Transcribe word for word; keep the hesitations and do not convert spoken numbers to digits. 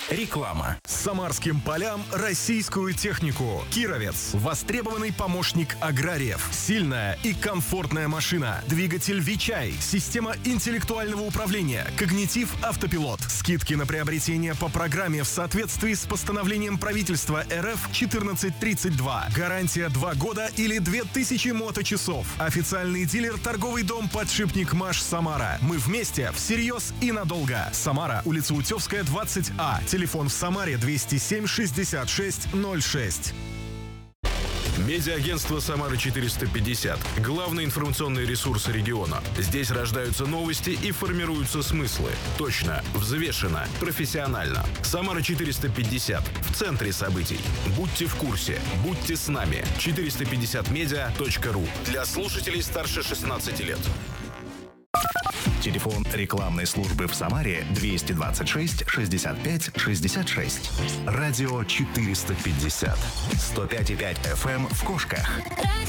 Реклама. Самарским полям российскую технику. Кировец. Востребованный помощник аграриев. Сильная и комфортная машина. Двигатель Вичай. Система интеллектуального управления. Когнитив автопилот. Скидки на приобретение по программе в соответствии с постановлением правительства эр эф четырнадцать тридцать два. Гарантия два года или две тысячи моточасов. Официальный дилер торговый дом «Подшипник Маш» Самара. Мы вместе, всерьез и надолго. Самара, улица Утевская, двадцать А. Телефон в Самаре двести семь шестьдесят шесть ноль шесть. Медиаагентство «Самара четыреста пятьдесят». Главный информационный ресурс региона. Здесь рождаются новости и формируются смыслы. Точно, взвешенно, профессионально. «Самара четыреста пятьдесят». В центре событий. Будьте в курсе. Будьте с нами. четыреста пятьдесят медиа точка ру. Для слушателей старше шестнадцати лет. Телефон рекламной службы в Самаре двести двадцать шесть шестьдесят пять шестьдесят шесть. Радио четыреста пятьдесят. сто пять и пять эф эм в Кошках.